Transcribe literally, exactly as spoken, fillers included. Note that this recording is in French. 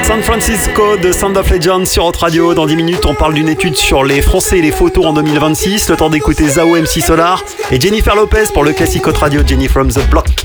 San Francisco de Sound of Legends sur Hot Radio. Dans dix minutes, on parle d'une étude sur les Français et les photos en deux mille vingt-six. Le temps d'écouter Zao M C Solar et Jennifer Lopez pour le classique Hot Radio, Jenny from the Block.